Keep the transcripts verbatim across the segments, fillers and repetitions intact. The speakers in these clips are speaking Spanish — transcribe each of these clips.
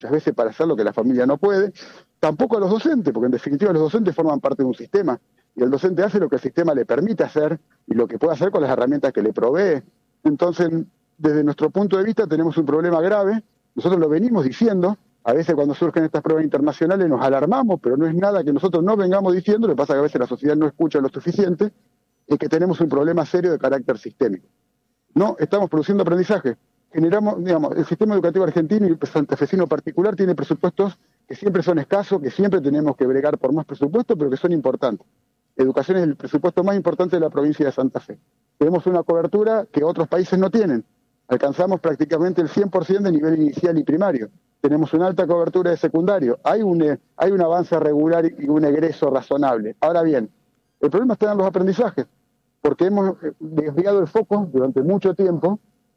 muchas veces para hacer lo que la familia no puede, tampoco a los docentes, porque en definitiva los docentes forman parte de un sistema, y el docente hace lo que el sistema le permite hacer y lo que puede hacer con las herramientas que le provee. Entonces, desde nuestro punto de vista tenemos un problema grave, nosotros lo venimos diciendo, a veces cuando surgen estas pruebas internacionales nos alarmamos, pero no es nada que nosotros no vengamos diciendo, lo que pasa es que a veces la sociedad no escucha lo suficiente, es que tenemos un problema serio de carácter sistémico. No estamos produciendo aprendizaje. Generamos, digamos, el sistema educativo argentino y el santafesino particular tiene presupuestos que siempre son escasos, que siempre tenemos que bregar por más presupuestos, pero que son importantes. Educación es el presupuesto más importante de la provincia de Santa Fe. Tenemos una cobertura que otros países no tienen. Alcanzamos prácticamente el cien por ciento de nivel inicial y primario. Tenemos una alta cobertura de secundario. Hay un, hay un avance regular y un egreso razonable. Ahora bien, el problema está en los aprendizajes, porque hemos desviado el foco durante mucho tiempo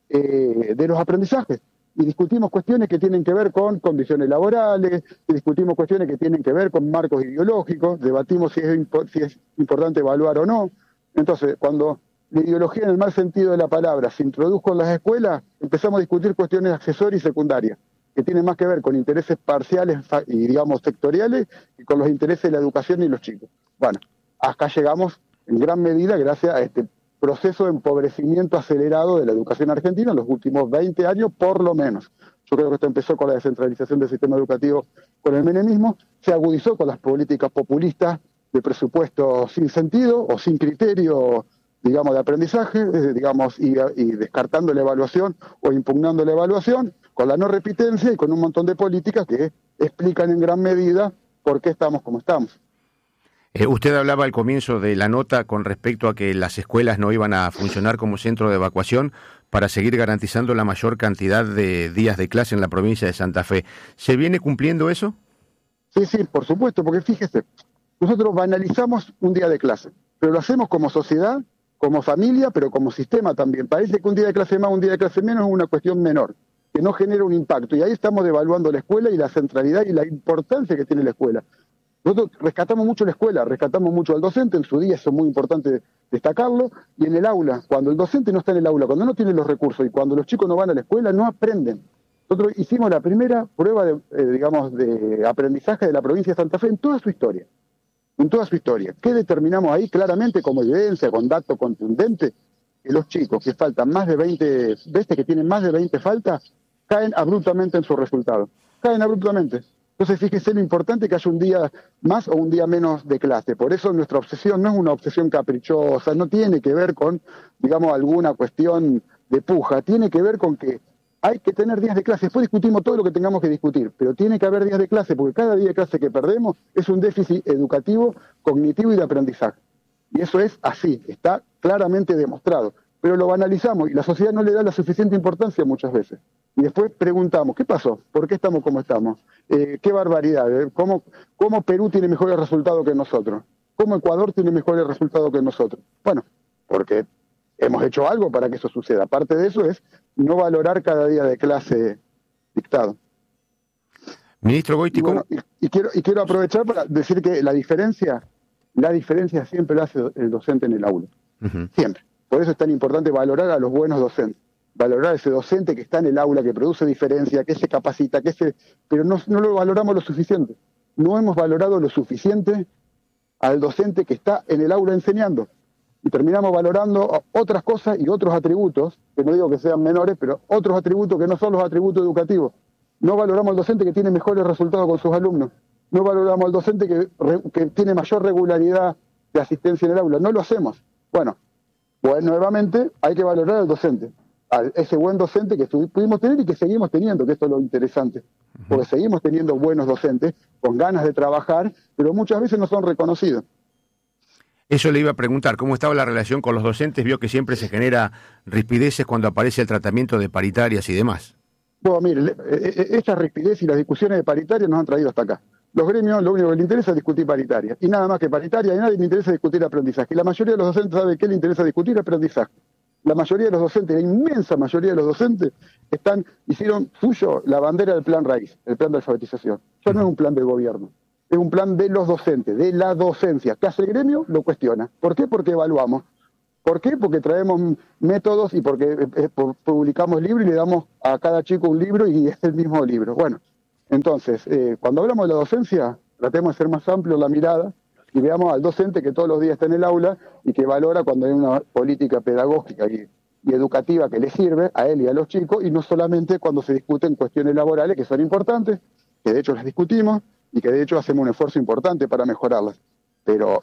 eh, de los aprendizajes. Y discutimos cuestiones que tienen que ver con condiciones laborales, y discutimos cuestiones que tienen que ver con marcos ideológicos, debatimos si es, si es importante evaluar o no. Entonces, cuando la ideología en el mal sentido de la palabra se introdujo en las escuelas, empezamos a discutir cuestiones accesorias y secundarias, que tienen más que ver con intereses parciales y, digamos, sectoriales, y con los intereses de la educación y los chicos. Bueno, acá llegamos en gran medida gracias a este proceso de empobrecimiento acelerado de la educación argentina en los últimos veinte años, por lo menos. Yo creo que esto empezó con la descentralización del sistema educativo con el menemismo, se agudizó con las políticas populistas de presupuesto sin sentido o sin criterio, digamos, de aprendizaje, eh, digamos, y, y descartando la evaluación o impugnando la evaluación, con la no repitencia y con un montón de políticas que explican en gran medida por qué estamos como estamos. Eh, usted hablaba al comienzo de la nota con respecto a que las escuelas no iban a funcionar como centro de evacuación para seguir garantizando la mayor cantidad de días de clase en la provincia de Santa Fe. ¿Se viene cumpliendo eso? Sí, sí, por supuesto, porque fíjese, nosotros banalizamos un día de clase, pero lo hacemos como sociedad, como familia, pero como sistema también. Parece que un día de clase más, un día de clase menos es una cuestión menor, que no genera un impacto. Y ahí estamos devaluando la escuela y la centralidad y la importancia que tiene la escuela. Nosotros rescatamos mucho la escuela, rescatamos mucho al docente, en su día eso es muy importante destacarlo, y en el aula, cuando el docente no está en el aula, cuando no tiene los recursos y cuando los chicos no van a la escuela, no aprenden. Nosotros hicimos la primera prueba de, eh, digamos, de aprendizaje de la provincia de Santa Fe en toda su historia, en toda su historia. ¿Qué determinamos ahí claramente como evidencia, con datos contundentes? Que los chicos que faltan más de veinte veces, que tienen más de veinte faltas, caen abruptamente en su resultado, caen abruptamente. Entonces, fíjese lo importante que haya un día más o un día menos de clase. Por eso nuestra obsesión no es una obsesión caprichosa, no tiene que ver con, digamos, alguna cuestión de puja, tiene que ver con que hay que tener días de clase. Después discutimos todo lo que tengamos que discutir, pero tiene que haber días de clase, porque cada día de clase que perdemos es un déficit educativo, cognitivo y de aprendizaje. Y eso es así, está claramente demostrado. Pero lo banalizamos y la sociedad no le da la suficiente importancia muchas veces. Y después preguntamos, ¿qué pasó? ¿Por qué estamos como estamos? Eh, ¿Qué barbaridad? ¿Eh? ¿Cómo, ¿Cómo Perú tiene mejores resultados que nosotros? ¿Cómo Ecuador tiene mejores resultados que nosotros? Bueno, porque hemos hecho algo para que eso suceda. Aparte de eso es no valorar cada día de clase dictado. Ministro Goiti, y, bueno, y, y, quiero, y quiero aprovechar para decir que la diferencia, la diferencia siempre la hace el docente en el aula. Uh-huh. Siempre. Por eso es tan importante valorar a los buenos docentes, valorar a ese docente que está en el aula, que produce diferencia, que se capacita, que se... pero no, no lo valoramos lo suficiente. No hemos valorado lo suficiente al docente que está en el aula enseñando. Y terminamos valorando otras cosas y otros atributos, que no digo que sean menores, pero otros atributos que no son los atributos educativos. No valoramos al docente que tiene mejores resultados con sus alumnos. No valoramos al docente que, que tiene mayor regularidad de asistencia en el aula. No lo hacemos. Bueno, pues nuevamente hay que valorar al docente, a ese buen docente que pudimos tener y que seguimos teniendo, que esto es lo interesante, porque seguimos teniendo buenos docentes con ganas de trabajar, pero muchas veces no son reconocidos. Eso le iba a preguntar, ¿cómo estaba la relación con los docentes? Vio que siempre se genera rispideces cuando aparece el tratamiento de paritarias y demás. Bueno, mire, estas rispideces y las discusiones de paritarias nos han traído hasta acá. Los gremios lo único que les interesa es discutir paritaria. Y nada más que paritaria, y a nadie le interesa discutir aprendizaje. Y la mayoría de los docentes sabe qué le interesa discutir aprendizaje. La mayoría de los docentes, la inmensa mayoría de los docentes, están hicieron suyo la bandera del plan raíz, el plan de alfabetización. Eso no es un plan del gobierno, es un plan de los docentes, de la docencia. ¿Qué hace el gremio? Lo cuestiona. ¿Por qué? Porque evaluamos. ¿Por qué? Porque traemos métodos y porque eh, publicamos libros y le damos a cada chico un libro y es el mismo libro. Bueno, Entonces, eh, cuando hablamos de la docencia, tratemos de ser más amplios la mirada y veamos al docente que todos los días está en el aula y que valora cuando hay una política pedagógica y, y educativa que le sirve a él y a los chicos, y no solamente cuando se discuten cuestiones laborales que son importantes, que de hecho las discutimos y que de hecho hacemos un esfuerzo importante para mejorarlas. Pero,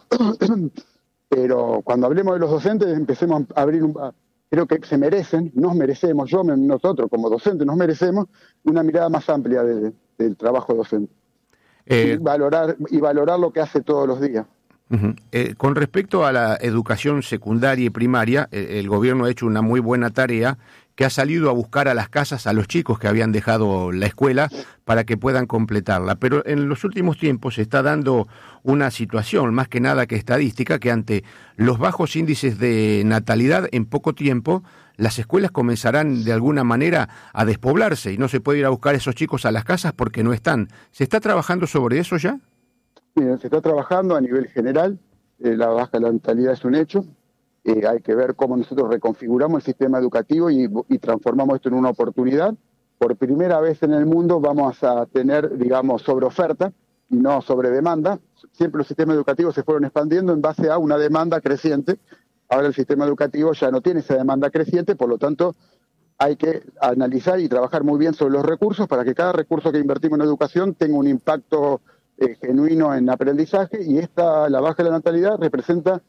pero cuando hablemos de los docentes, empecemos a abrir un... Creo que se merecen, nos merecemos, yo, nosotros como docentes, nos merecemos una mirada más amplia de, del trabajo docente. Eh, y, valorar, y valorar lo que hace todos los días. Uh-huh. Eh, con respecto a la educación secundaria y primaria, eh, el gobierno ha hecho una muy buena tarea, que ha salido a buscar a las casas a los chicos que habían dejado la escuela para que puedan completarla. Pero en los últimos tiempos se está dando una situación, más que nada que estadística, que ante los bajos índices de natalidad, en poco tiempo las escuelas comenzarán de alguna manera a despoblarse y no se puede ir a buscar a esos chicos a las casas porque no están. ¿Se está trabajando sobre eso ya? Sí, se está trabajando a nivel general. Eh, la baja natalidad es un hecho. Eh, hay que ver cómo nosotros reconfiguramos el sistema educativo y, y transformamos esto en una oportunidad. Por primera vez en el mundo vamos a tener, digamos, sobre oferta y no sobre demanda. Siempre los sistemas educativos se fueron expandiendo en base a una demanda creciente. Ahora el sistema educativo ya no tiene esa demanda creciente, por lo tanto hay que analizar y trabajar muy bien sobre los recursos para que cada recurso que invertimos en educación tenga un impacto eh, genuino en aprendizaje, y esta, la baja de la natalidad representa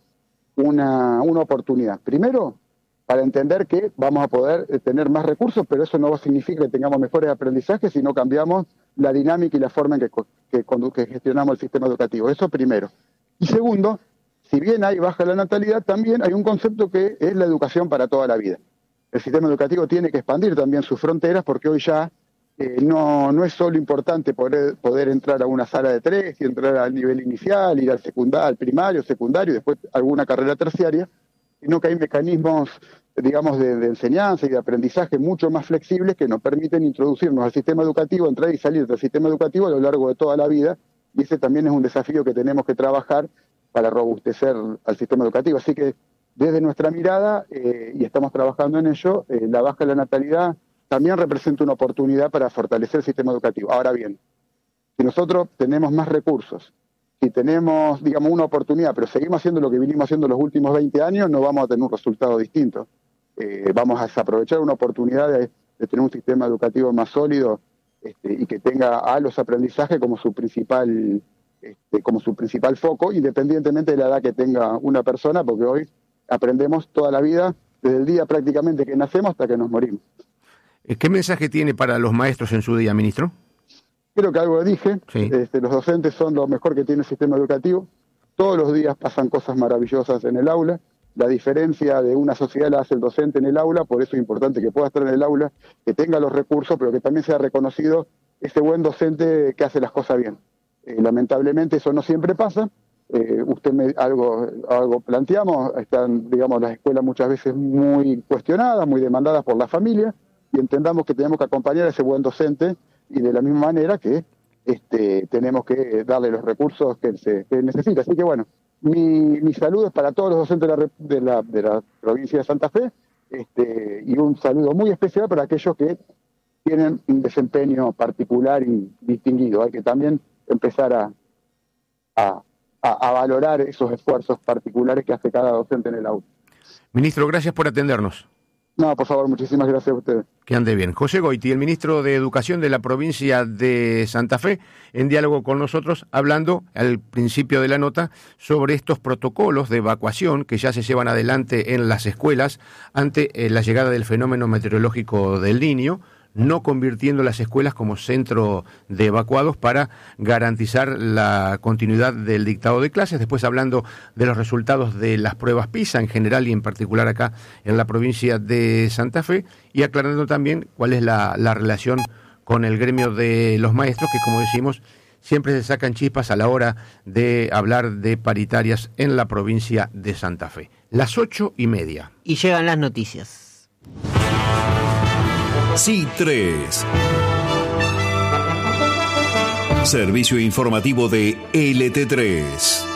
Una, una oportunidad. Primero, para entender que vamos a poder tener más recursos, pero eso no significa que tengamos mejores aprendizajes si no cambiamos la dinámica y la forma en que, que, que gestionamos el sistema educativo. Eso primero. Y segundo, si bien hay baja la natalidad, también hay un concepto que es la educación para toda la vida. El sistema educativo tiene que expandir también sus fronteras, porque hoy ya eh, no, no es solo importante poder, poder entrar a una sala de tres y entrar al nivel inicial, ir al secundario, al primario, secundario y después alguna carrera terciaria, sino que hay mecanismos, digamos, de, de enseñanza y de aprendizaje mucho más flexibles que nos permiten introducirnos al sistema educativo, entrar y salir del sistema educativo a lo largo de toda la vida, y ese también es un desafío que tenemos que trabajar para robustecer al sistema educativo. Así que desde nuestra mirada, eh, y estamos trabajando en ello, eh, la baja de la natalidad también representa una oportunidad para fortalecer el sistema educativo. Ahora bien, si nosotros tenemos más recursos, si tenemos, digamos, una oportunidad, pero seguimos haciendo lo que vinimos haciendo los últimos veinte años, no vamos a tener un resultado distinto. Eh, vamos a desaprovechar una oportunidad de, de tener un sistema educativo más sólido este, y que tenga a los aprendizajes como su principal, este, como su principal foco, independientemente de la edad que tenga una persona, porque hoy aprendemos toda la vida, desde el día prácticamente que nacemos hasta que nos morimos. ¿Qué mensaje tiene para los maestros en su día, ministro? Creo que algo dije. Sí. Este, los docentes son lo mejor que tiene el sistema educativo. Todos los días pasan cosas maravillosas en el aula. La diferencia de una sociedad la hace el docente en el aula, por eso es importante que pueda estar en el aula, que tenga los recursos, pero que también sea reconocido ese buen docente que hace las cosas bien. Eh, lamentablemente eso no siempre pasa. Eh, usted me, algo, algo planteamos, están, digamos, las escuelas muchas veces muy cuestionadas, muy demandadas por la familia, y entendamos que tenemos que acompañar a ese buen docente, y de la misma manera que este, tenemos que darle los recursos que se que necesita. Así que bueno, mi, mi saludo es para todos los docentes de la, de la, de la provincia de Santa Fe, este, y un saludo muy especial para aquellos que tienen un desempeño particular y distinguido. Hay que también empezar a, a, a, a valorar esos esfuerzos particulares que hace cada docente en el aula. Ministro, gracias por atendernos. No, por favor, muchísimas gracias a ustedes. Que ande bien. José Goiti, el ministro de Educación de la provincia de Santa Fe, en diálogo con nosotros, hablando al principio de la nota sobre estos protocolos de evacuación que ya se llevan adelante en las escuelas ante eh, la llegada del fenómeno meteorológico del Niño, no convirtiendo las escuelas como centro de evacuados para garantizar la continuidad del dictado de clases. Después hablando de los resultados de las pruebas PISA en general y en particular acá en la provincia de Santa Fe, y aclarando también cuál es la, la relación con el gremio de los maestros, que como decimos siempre se sacan chispas a la hora de hablar de paritarias en la provincia de Santa Fe. Las ocho y media. Y llegan las noticias. C tres. Servicio informativo de L T tres.